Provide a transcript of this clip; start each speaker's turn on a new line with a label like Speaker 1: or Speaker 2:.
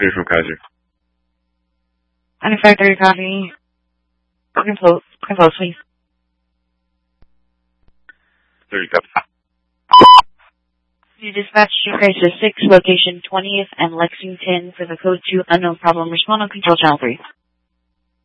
Speaker 1: Clear from Kaiser.
Speaker 2: Under 530 copy. Compose, please.
Speaker 1: 30 copy.
Speaker 2: You dispatched to Crisis 6, location 20th and Lexington for the code 2 unknown problem. Respond on control channel 3.